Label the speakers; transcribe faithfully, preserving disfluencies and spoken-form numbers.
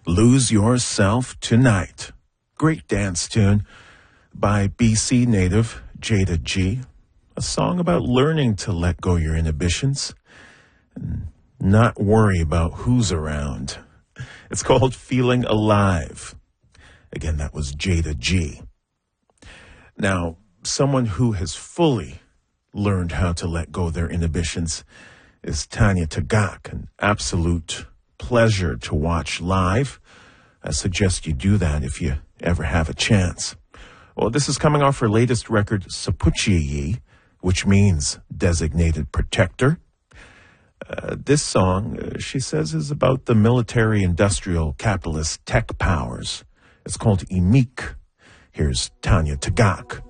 Speaker 1: Lose Yourself Tonight. Great dance tune by B C native Jada G. A song about learning to let go your inhibitions and not worry about who's around. It's called Feeling Alive. Again, that was Jada G. Now, someone who has fully learned how to let go their inhibitions is Tanya Tagaq, an absolute pleasure to watch live. I suggest you do that if you ever have a chance. Well, this is coming off her latest record, Sapuchiyi, which means designated protector. Uh, this song, uh, she says, is about the military-industrial capitalist tech powers. It's called Imik. Here's Tanya Tagaq.